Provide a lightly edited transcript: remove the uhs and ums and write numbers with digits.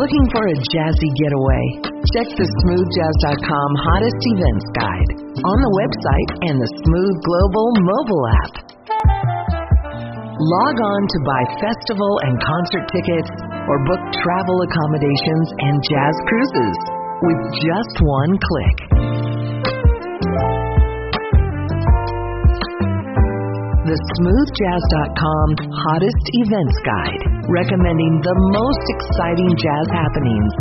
Looking for a jazzy getaway? Check the smoothjazz.com hottest events guide on the website and the Smooth Global mobile app. Log on to buy festival and concert tickets or book travel accommodations and jazz cruises with just one click. The smoothjazz.com hottest events guide, recommending the most exciting jazz happenings